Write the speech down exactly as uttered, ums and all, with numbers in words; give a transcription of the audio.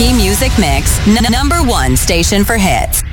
Key Music Mix, n- number one station for hits.